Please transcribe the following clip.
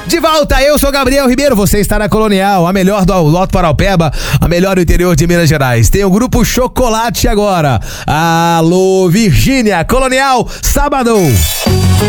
De volta, eu sou Gabriel Ribeiro, você está na Colonial, a melhor do Alto Paraupeba, a melhor do interior de Minas Gerais. Tem o Grupo Chocolate agora. Alô, Virgínia, Colonial, sábado.